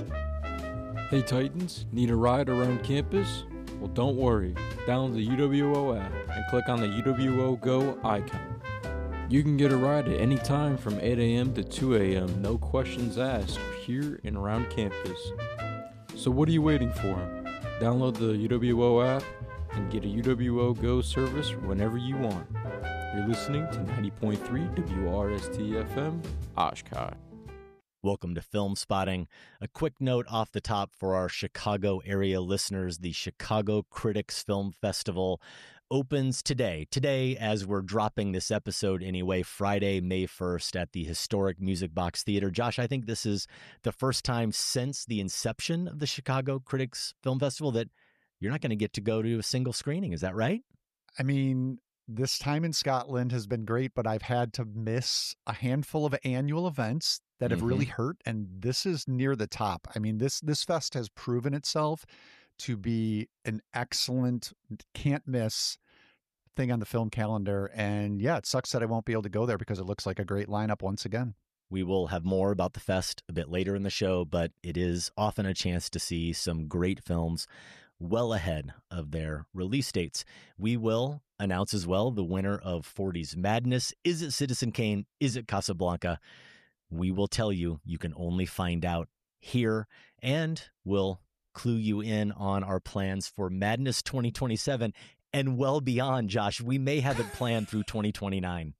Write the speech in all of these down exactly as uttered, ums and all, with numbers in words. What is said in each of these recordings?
Hey Titans, need a ride around campus? Well, don't worry. Download the U W O app and click on the U W O Go icon. You can get a ride at any time from eight a.m. to two a.m. No questions asked here and around campus. So what are you waiting for? Download the U W O app and get a U W O Go service whenever you want. You're listening to ninety point three W R S T F M, Oshkosh. Welcome to Film Spotting. A quick note off the top for our Chicago area listeners. The Chicago Critics Film Festival opens today. Today, as we're dropping this episode anyway, Friday, May first at the historic Music Box Theater. Josh, I think this is the first time since the inception of the Chicago Critics Film Festival that you're not going to get to go to a single screening. Is that right? I mean, this time in Scotland has been great, but I've had to miss a handful of annual events that have mm-hmm. really hurt. And this is near the top. I mean, this, this fest has proven itself to be an excellent, can't miss thing on the film calendar. And yeah, it sucks that I won't be able to go there because it looks like a great lineup once again. We will have more about the fest a bit later in the show, but it is often a chance to see some great films well ahead of their release dates. We will announce as well the winner of forties Madness. Is it Citizen Kane? Is it Casablanca? We will tell you. You can only find out here, and we'll clue you in on our plans for Madness twenty twenty-seven and well beyond, Josh. We may have it planned through twenty twenty-nine.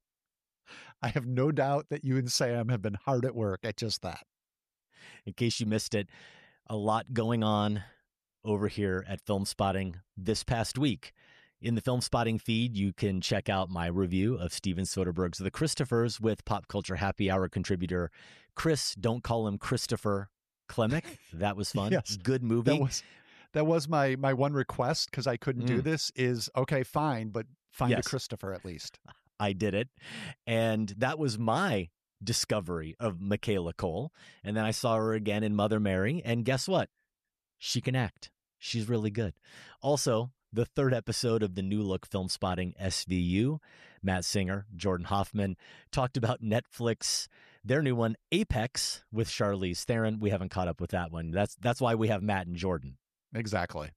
I have no doubt that you and Sam have been hard at work at just that. In case you missed it, a lot going on over here at Film Spotting this past week. In the Film Spotting feed, you can check out my review of Steven Soderbergh's The Christophers with Pop Culture Happy Hour contributor Chris, don't call him Christopher, Klimek. That was fun. Yes, good movie. That was, that was my, my one request because I couldn't mm. do this is, okay, fine, but find yes. a Christopher at least. I did it. And that was my discovery of Michaela Cole. And then I saw her again in Mother Mary. And guess what? She can act. She's really good. Also, the third episode of the New Look Film Spotting S V U, Matt Singer, Jordan Hoffman, talked about Netflix, their new one, Apex, with Charlize Theron. We haven't caught up with that one. That's that's why we have Matt and Jordan. Exactly.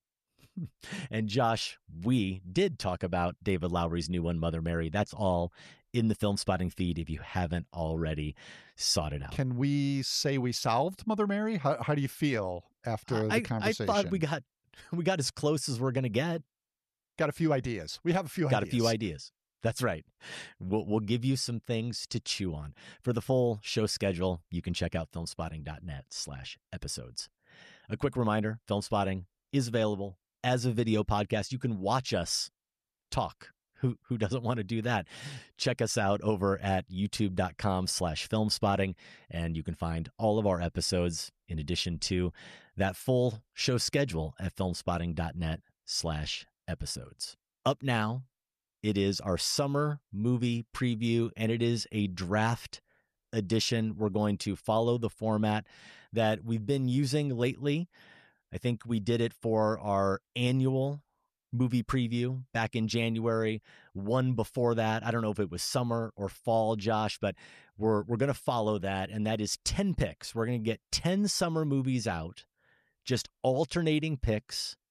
And Josh, we did talk about David Lowery's new one, Mother Mary. That's all in the Film Spotting feed if you haven't already sought it out. Can we say we solved Mother Mary? How, how do you feel after the I, conversation? I thought we got we got as close as we're going to get. Got a few ideas. We have a few got ideas. Got a few ideas. That's right. We'll, we'll give you some things to chew on. For the full show schedule, you can check out filmspotting.net slash episodes. A quick reminder, Film Spotting is available as a video podcast. You can watch us talk. Who who doesn't want to do that? Check us out over at youtube.com slash filmspotting, and you can find all of our episodes in addition to that full show schedule at filmspotting.net slash episodes. Up now, it is our summer movie preview, and it is a draft edition. We're going to follow the format that we've been using lately. I think we did it for our annual movie preview back in January. One before that, I don't know if it was summer or fall, Josh, but we're we're going to follow that, and that is ten picks. We're going to get ten summer movies out, just alternating picks